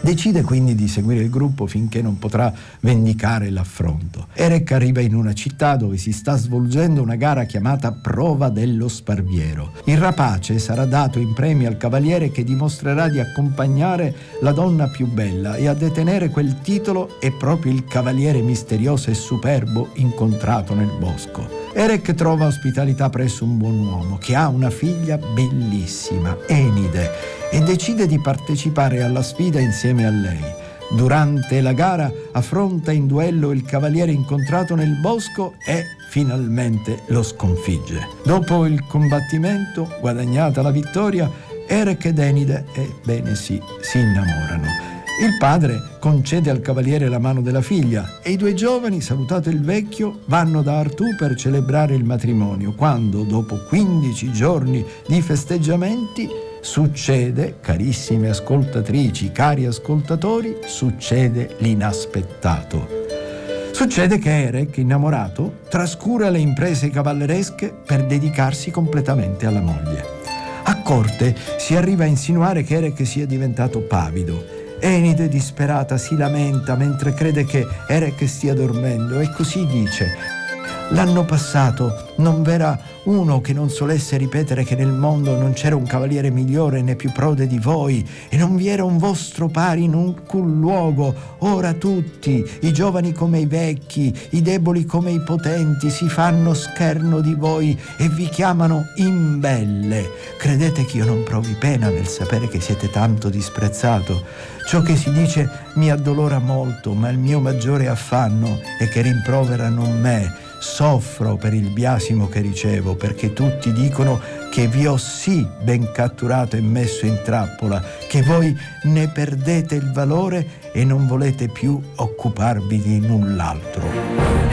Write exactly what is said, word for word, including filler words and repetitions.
Decide quindi di seguire il gruppo finché non potrà vendicare l'affronto. Erec arriva in una città dove si sta svolgendo una gara chiamata Prova dello Sparviero. Il rapace sarà dato in premio al cavaliere che dimostrerà di accompagnare la donna più bella, e a detenere quel titolo è proprio il cavaliere misterioso e superbo incontrato nel bosco. Erec trova ospitalità presso un buon uomo che ha una figlia bellissima, Enide, e decide di partecipare alla sfida insieme a lei. Durante la gara affronta in duello il cavaliere incontrato nel bosco e finalmente lo sconfigge. Dopo il combattimento, guadagnata la vittoria, Erec ed Enide, ebbene sì, si innamorano. Il padre concede al cavaliere la mano della figlia e i due giovani, salutato il vecchio, vanno da Artù per celebrare il matrimonio, quando, dopo quindici giorni di festeggiamenti, succede, carissime ascoltatrici, cari ascoltatori, succede l'inaspettato. Succede che Erec, innamorato, trascura le imprese cavalleresche per dedicarsi completamente alla moglie. A corte si arriva a insinuare che Erec sia diventato pavido. Enide, disperata, si lamenta mentre crede che Erec stia dormendo e così dice: «L'anno passato non v'era uno che non solesse ripetere che nel mondo non c'era un cavaliere migliore né più prode di voi, e non vi era un vostro pari in alcun luogo. Ora tutti, i giovani come i vecchi, i deboli come i potenti, si fanno scherno di voi e vi chiamano imbelle. Credete che io non provi pena nel sapere che siete tanto disprezzato? Ciò che si dice mi addolora molto, ma il mio maggiore affanno è che rimproverano me. Soffro per il biasimo che ricevo, perché tutti dicono che vi ho sì ben catturato e messo in trappola, che voi ne perdete il valore e non volete più occuparvi di null'altro».